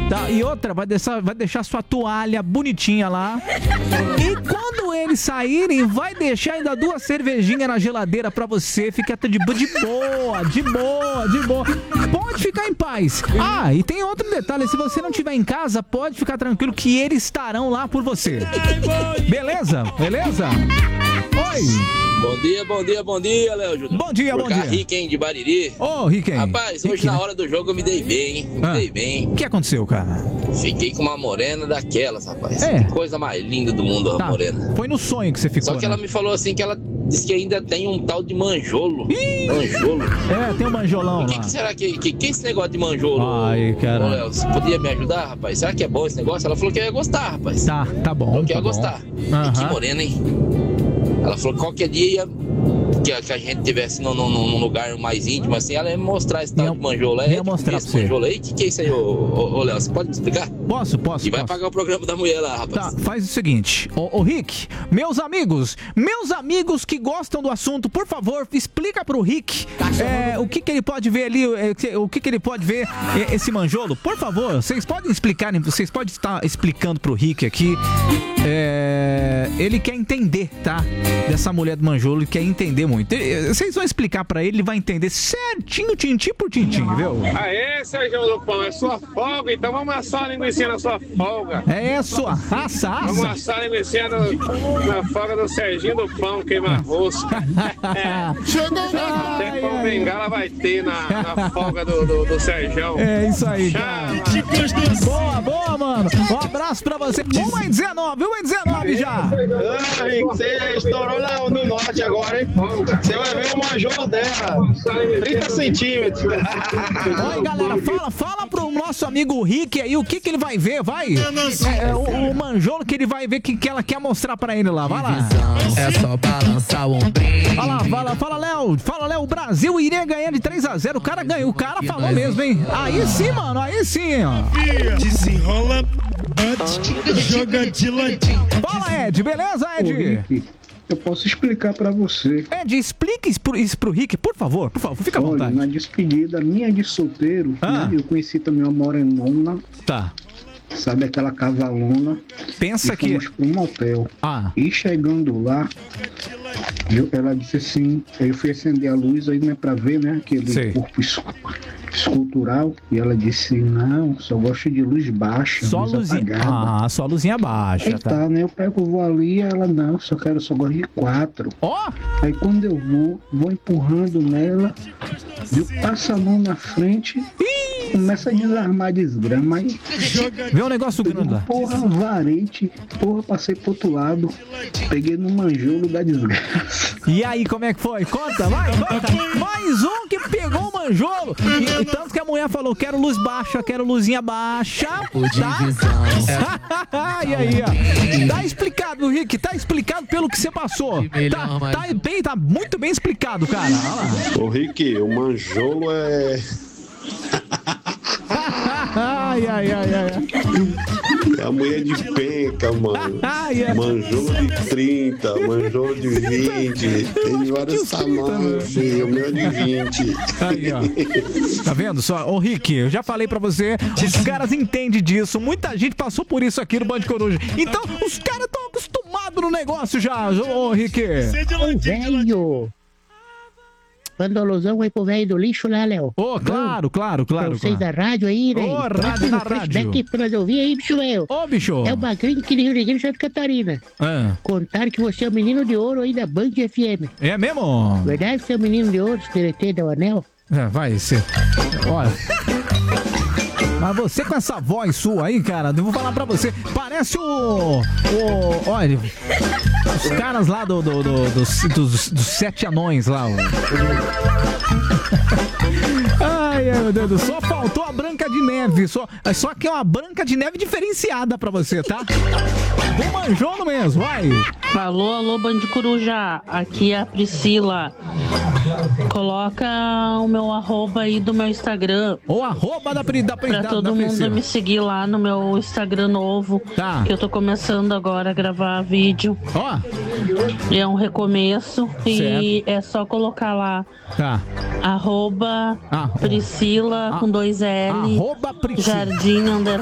Tá, e outra, vai deixar sua toalha bonitinha lá. E quando eles saírem, vai deixar ainda 2 cervejinhas na geladeira pra você. Fica de boa. Pode ficar em paz. Ah, e tem outro detalhe. Se você não estiver em casa, pode ficar tranquilo que eles estarão lá por você. Beleza? Oi. Bom dia, Léo Júnior. Bom dia. Ricken de Bariri. Ô, Ricken. Rapaz, hoje na hora do jogo eu me dei bem, O que aconteceu, cara? Fiquei com uma morena daquelas, rapaz. É. Que coisa mais linda do mundo, a morena. Foi no sonho que você ficou, Só que ela me falou assim que ela disse que ainda tem um tal de manjolo. Manjolo? É, tem um manjolão lá. O que será que é esse negócio de manjolo? Ai, cara. Ô, Léo, você podia me ajudar, rapaz? Será que é bom esse negócio? Ela falou que eu ia gostar, rapaz. Tá bom. Falou que ia gostar. E que morena, hein? Ela falou que qualquer dia que a gente tivesse num lugar mais íntimo, assim, ela ia me mostrar esse tal de manjolo. Ia mostrar pra você. Manjolo aí? O que é isso aí, ô Léo? Você pode me explicar? Posso. E vai pagar o programa da mulher lá, rapaz. Tá, faz o seguinte, ô Rick, meus amigos que gostam do assunto, por favor, explica pro Rick o que ele pode ver ali, o que ele pode ver esse manjolo. Por favor, vocês podem estar explicando pro Rick aqui. Ele quer entender, tá? Dessa mulher do manjolo, ele quer entender muito. Vocês vão explicar pra ele vai entender certinho, tintim por tintim, viu? Aê, Sérgio do Pão, é sua folga, então vamos assar a linguiça na sua folga. É sua raça. Vamos assar a linguiça na folga do Serginho do Pão, queima-rosto. Até pão bengala vai ter na folga do Serjão. É isso aí, cara. Boa, mano. Um abraço pra você. 1h19 já. Ai, você estourou lá no norte agora, hein? Você vai ver o manjolo dela. 30 centímetros. Oi, galera, fala pro nosso amigo Rick aí o que ele vai ver, vai. O manjolo que ele vai ver que ela quer mostrar pra ele lá, vai lá. É só balançar o ombrinho. Fala, Léo, o Brasil iria ganhar de 3-0, o cara ganhou, o cara falou mesmo, hein. Aí sim, mano, ó. Desenrola antes, joga de ladinho. Fala, Ed, beleza, Ed? Ô, Rick, eu posso explicar pra você. Ed, explique isso pro Rick, por favor, fica à vontade. Na despedida minha de solteiro, né, eu conheci também uma morenona. Tá. Sabe aquela cavalona? Pensa que... Fomos pra um motel. E chegando lá, ela disse assim, eu fui acender a luz aí, né, pra ver, né, aquele corpo escultural. E ela disse, não, só gosto de luz baixa, só luz apagada. Só luzinha baixa. Aí tá, né, eu vou ali, ela, não, só gosto de 4. Aí quando eu vou empurrando nela, eu passo a mão na frente, começa a desarmar desgrama, aí... Vê um negócio grande lá. Porra, varete. Porra, passei pro outro lado. Peguei no manjolo da desgraça. E aí, como é que foi? Conta. Mais um que pegou o manjolo. E tanto que a mulher falou, quero luz baixa, quero luzinha baixa. Tá? E aí, ó. Tá explicado, Rick. Tá explicado pelo que você passou. Tá muito bem explicado, cara. Ô, Rick, o manjolo é... Ai. É a mulher de penca, mano. Manjolo de 30, manjolo de 20. Tem vários tamanhos, filho. O meu é de 20. Aí, ó. Tá vendo só? Ô, Rick, eu já falei pra você, os caras entendem disso. Muita gente passou por isso aqui no Band Coruja. Então, os caras estão acostumados no negócio já, ô, Rick. Ô, velho. Manda alusão aí pro velho do lixo lá, Léo. Claro. Pra vocês da rádio aí, né? Rádio da rádio. Daqui pra nós ouvir aí, bicho, velho. Bicho. É o Bagrinho aqui de Rio Negro, Santa Catarina. Contaram que você é o menino de ouro aí da Band FM. É mesmo? Verdade, você é o menino de ouro, TRT da Anel? Vai ser. Olha... Mas você com essa voz sua aí, cara, eu vou falar pra você, parece olha, os caras lá dos 7 anões lá. Ai, meu Deus, só faltou a Branca de Neve, só que é uma Branca de Neve diferenciada pra você, tá? Do manjolo mesmo, vai. Alô, Band Coruja, aqui é a Priscila. Coloca o meu arroba aí do meu Instagram. O arroba da Priscila. Pra todo mundo me seguir lá no meu Instagram novo. Tá. Que eu tô começando agora a gravar vídeo. É um recomeço. E é só colocar lá. Tá. Arroba Priscila com 2 L. Arroba Priscila. Jardim